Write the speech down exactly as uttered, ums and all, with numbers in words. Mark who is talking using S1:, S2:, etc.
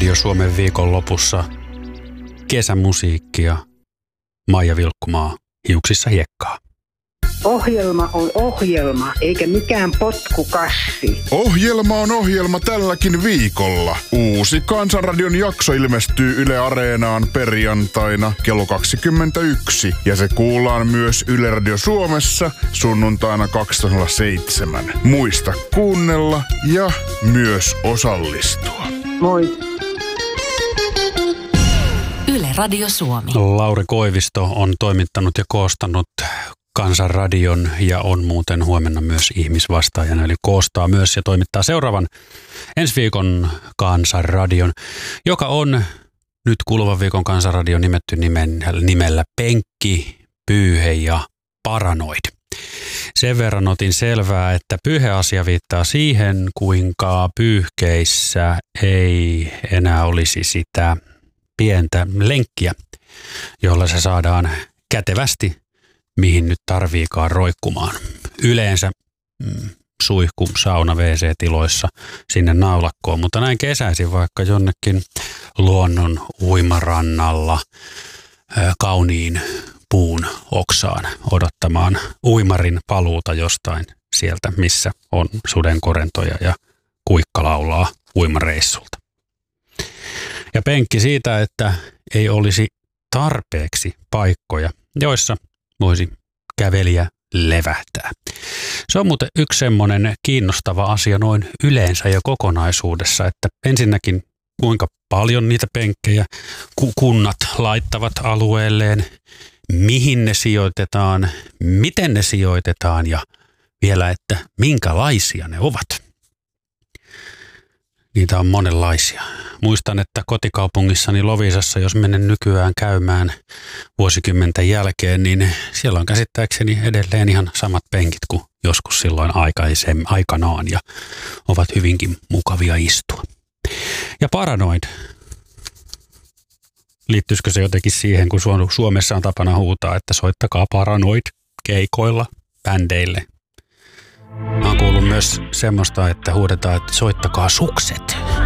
S1: Radio Suomen viikonlopussa kesämusiikkia, Maija Vilkkumaa, hiuksissa hiekkaa.
S2: Ohjelma on ohjelma, eikä mikään potkukassi.
S3: Ohjelma on ohjelma tälläkin viikolla. Uusi Kansanradion jakso ilmestyy Yle Areenaan perjantaina kello kaksikymmentäyksi. Ja se kuullaan myös Yle Radio Suomessa sunnuntaina kaksitoista nolla seitsemän. Muista kuunnella ja myös osallistua.
S2: Moi.
S4: Yle Radio Suomi.
S1: Lauri Koivisto on toimittanut ja koostanut Kansanradion ja on muuten huomenna myös ihmisvastaajana, eli koostaa myös ja toimittaa seuraavan ensi viikon Kansanradion, joka on nyt kuluvan viikon Kansanradio nimetty nimen, nimellä Penkki, Pyyhe ja Paranoid. Sen verran otin selvää, että pyyheasia viittaa siihen, kuinka pyyhkeissä ei enää olisi sitä pientä lenkkiä, jolla se saadaan kätevästi mihin nyt tarviikaan roikkumaan. Yleensä mm, suihku, sauna, wc tiloissa sinne naulakkoon, mutta näin kesäisin vaikka jonnekin luonnon uimarannalla ää, kauniin puun oksaan odottamaan uimarin paluuta jostain sieltä, missä on sudenkorentoja ja kuikka laulaa uimareissulta. Ja penkki siitä, että ei olisi tarpeeksi paikkoja, joissa voisi kävelijä levähtää. Se on muuten yksi semmoinen kiinnostava asia noin yleensä ja kokonaisuudessa, että ensinnäkin kuinka paljon niitä penkkejä kunnat laittavat alueelleen, mihin ne sijoitetaan, miten ne sijoitetaan ja vielä, että minkälaisia ne ovat. Niitä on monenlaisia. Muistan, että kotikaupungissani Loviisassa, jos menen nykyään käymään vuosikymmenten jälkeen, niin siellä on käsittääkseni edelleen ihan samat penkit kuin joskus silloin aikaisemmin aikanaan ja ovat hyvinkin mukavia istua. Ja Paranoid. Liittyisikö se jotenkin siihen, kun Suomessa on tapana huutaa, että soittakaa Paranoid keikoilla bändeille? Mä oon kuullut myös semmoista, että huudetaan, että soittakaa sukset.